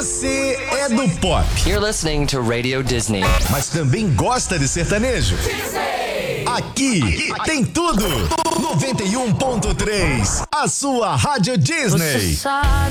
Você é do pop. You're listening to Radio Disney. Mas também gosta de sertanejo? Aqui tem tudo. 91.3, a sua Rádio Disney. Você sabe